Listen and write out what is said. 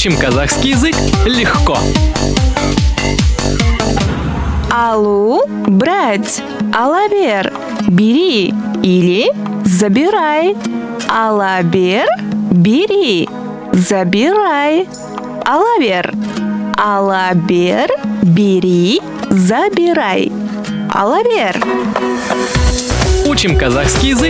Учим казахский язык легко. Алу – брать. Алабер – бери или забирай. Алабер – бери, забирай. Алабер. Алабер – бери, забирай. Алабер. Учим казахский язык